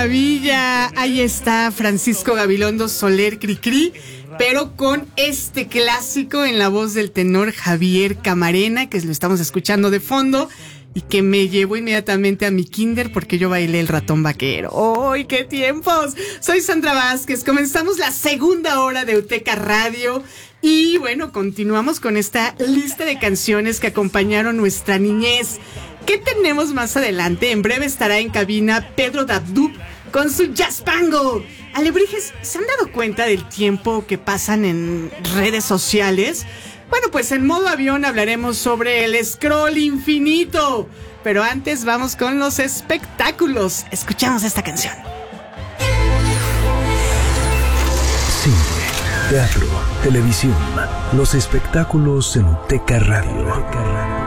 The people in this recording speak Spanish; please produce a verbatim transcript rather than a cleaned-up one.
maravilla! Ahí está Francisco Gabilondo Soler Cricri, pero con este clásico en la voz del tenor Javier Camarena, que lo estamos escuchando de fondo y que me llevó inmediatamente a mi kinder porque yo bailé el ratón vaquero. ¡Ay, qué tiempos! Soy Sandra Vázquez, comenzamos la segunda hora de Euteca Radio y bueno, continuamos con esta lista de canciones que acompañaron nuestra niñez. ¿Qué tenemos más adelante? En breve estará en cabina Pedro Dabdub con su Jazz Bangle. Alebrijes, ¿se han dado cuenta del tiempo que pasan en redes sociales? Bueno, pues en modo avión hablaremos sobre el scroll infinito. Pero antes vamos con los espectáculos. Escuchamos esta canción. Cine, teatro, televisión, los espectáculos en Euteca Radio.